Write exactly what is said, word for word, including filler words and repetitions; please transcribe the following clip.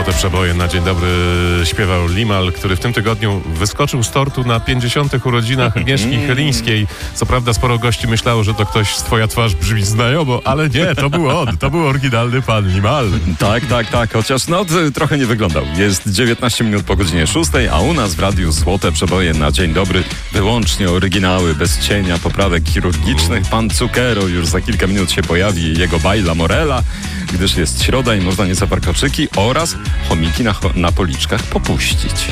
Złote Przeboje na dzień dobry śpiewał Limal, który w tym tygodniu wyskoczył z tortu na pięćdziesiątych urodzinach Agnieszki Chylińskiej. Co prawda sporo gości myślało, że to ktoś z Twoja twarz brzmi znajomo, ale nie, to był on, to był oryginalny pan Limal. Tak, tak, tak, chociaż no trochę nie wyglądał. Jest dziewiętnaście minut po godzinie szóstej, a u nas w radiu Złote Przeboje na dzień dobry wyłącznie oryginały, bez cienia poprawek chirurgicznych. Pan Cukero już za kilka minut się pojawi, jego Bajla Morela, gdyż jest środa i można nieco warkoczyki oraz chomiki na, na policzkach popuścić.